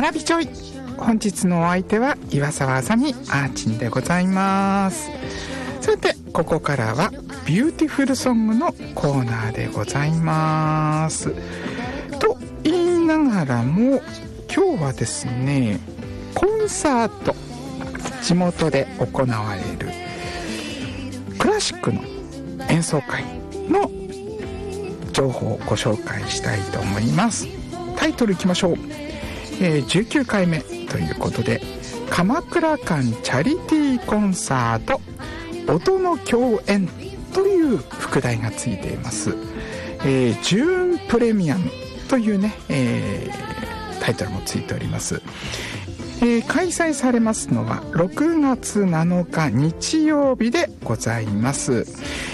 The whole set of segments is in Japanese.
花火ちょい。本日のお相手は岩沢あさみあーちんでございます。さてここからはビューティフルソングのコーナーでございます。と言いながらも今日はですね、コンサート、地元で行われるクラシックの演奏会の情報をご紹介したいと思います。タイトルいきましょう。19回目ということで、鎌倉館チャリティーコンサート音の共演という副題がついています。ジューンプレミアムというね、タイトルもついております。開催されますのは6月7日日曜日でございます。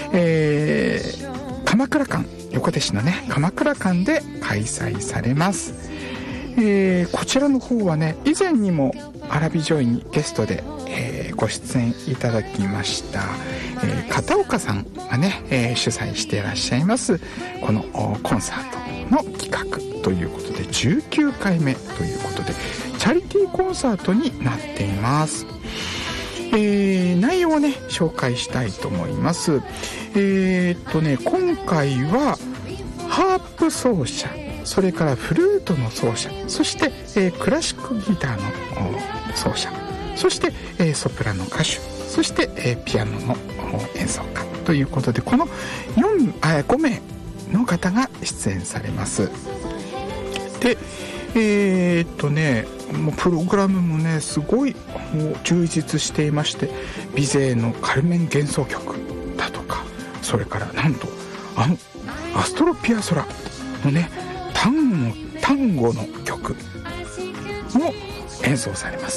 鎌倉館、横手市のね鎌倉館で開催されます。こちらの方はね、以前にもアラビジョイにゲストで、ご出演いただきました、片岡さんがね、主催していらっしゃいますこのコンサートの企画ということで19回目ということでチャリティーコンサートになっています。内容をね紹介したいと思います。今回はハープ奏者、それからフルートの奏者、そして、クラシックギターの奏者、そして、ソプラノ歌手、そして、ピアノの演奏家ということで、この5名の方が出演されます。でもうプログラムもねすごいもう充実していまして、ビゼーのカルメン幻想曲だとか、それからなんとアストロピアソラのね単語の曲も演奏されます。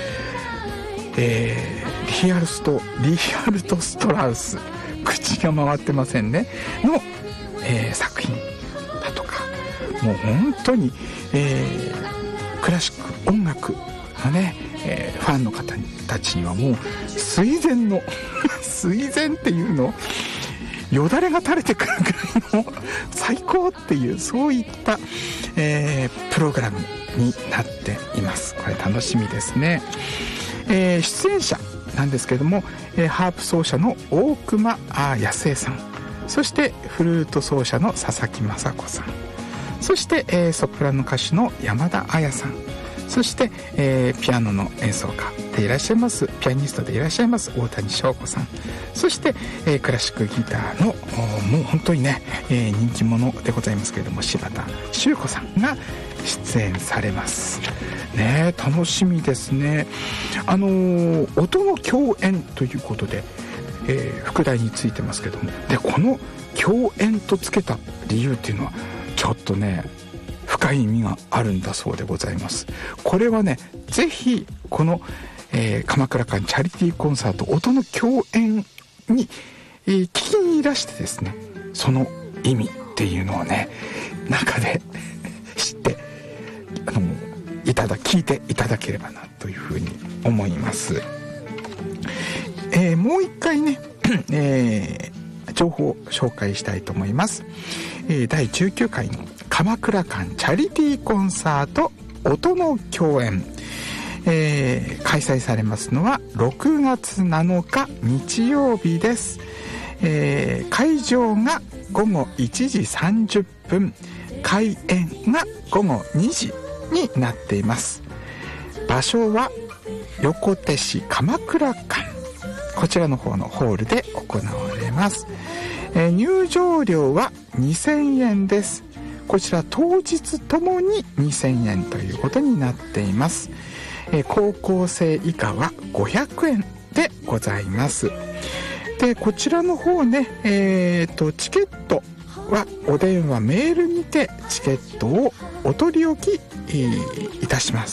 リアルトストラウス、口が回ってませんねの、作品だとか、もう本当に、クラシック音楽のね、ファンの方たちにはもう垂涎の垂涎っていうのよだれが垂れてくるぐらいの最高っていう、そういった、プログラムになっています。これ楽しみですね。出演者なんですけれども、ハープ奏者の大隈康江さん、そしてフルート奏者の佐々木雅子さん、そして、ソプラノ歌手の山田彩さん、そして、ピアノの演奏家でいらっしゃいます、ピアニストでいらっしゃいます大谷翔子さん、そして、クラシックギターのもう本当にね、人気者でございますけれども、柴田修子さんが出演されますね。楽しみですね。音の共演ということで、副題についてますけども、でこの共演とつけた理由っていうのはちょっとね深い意味があるんだそうでございます。これはね、ぜひこの、鎌倉館チャリティーコンサート音の共演に、聞きにいらしてですね、その意味っていうのをね中で知って聞いていただければなというふうに思います。もう一回ね、情報を紹介したいと思います。第19回の鎌倉館チャリティーコンサート音の共演、開催されますのは6月7日日曜日です。会場が午後1時30分、開演が午後2時になっています。場所は横手市鎌倉館、こちらの方のホールで行われます。入場料は2000円です。こちら当日ともに2000円ということになっています。高校生以下は500円でございます。でこちらの方ね、チケットはお電話メールにてチケットをお取り置きいたします。